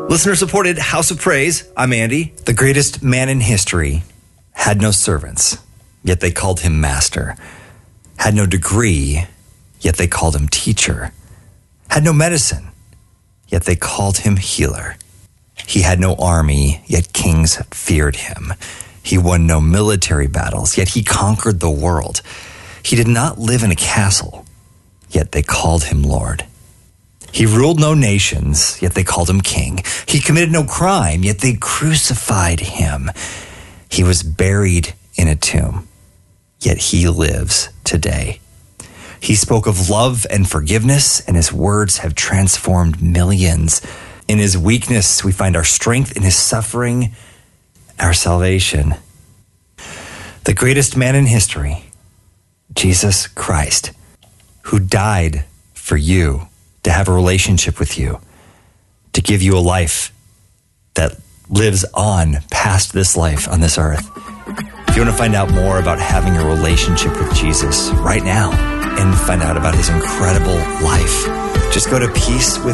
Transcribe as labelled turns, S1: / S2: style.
S1: Listener-supported House of Praise. I'm Andy.
S2: The greatest man in history had no servants, yet they called him master. Had no degree, yet they called him teacher. Had no medicine, yet they called him healer. He had no army, yet kings feared him. He won no military battles, yet he conquered the world. He did not live in a castle, yet they called him Lord. He ruled no nations, yet they called him king. He committed no crime, yet they crucified him. He was buried in a tomb, yet he lives today. He spoke of love and forgiveness, and his words have transformed millions. In his weakness, we find our strength. In his suffering, our salvation. The greatest man in history, Jesus Christ, who died for you, to have a relationship with you, to give you a life that lives on past this life on this earth. If you want to find out more about having a relationship with Jesus right now and find out about his incredible life, just go to peacewithjesus.com.